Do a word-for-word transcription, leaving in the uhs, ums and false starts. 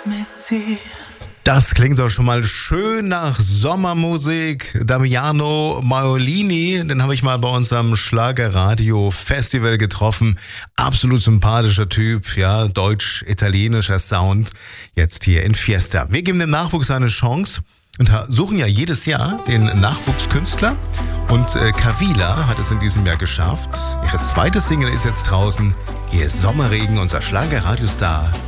mit dir. Das klingt doch schon mal schön nach Sommermusik. Damiano Maiolini, den habe ich mal bei unserem Schlagerradio-Festival getroffen. Absolut sympathischer Typ, ja, deutsch-italienischer Sound. Jetzt hier in Fiesta. Wir geben dem Nachwuchs eine Chance und suchen ja jedes Jahr den Nachwuchskünstler. Und äh, Kavila hat es in diesem Jahr geschafft. Ihre zweite Single ist jetzt draußen. Hier ist Sommerregen, unser Schlagerradiostar